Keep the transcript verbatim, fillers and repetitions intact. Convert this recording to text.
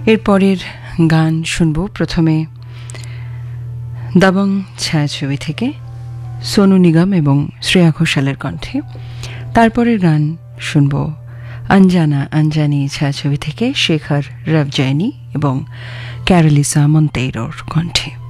এরপরের গান শুনব প্রথমে দাবং ছায়াছবি থেকে সোনু নিগম এবং শ্রেয়া ঘোষালের কণ্ঠে। তারপরের গান শুনব অঞ্জানা অঞ্জানি ছায়াছবি থেকে শেখর রবজাইনি এবং ক্যারোলিসা মন্তেইরোর কণ্ঠে।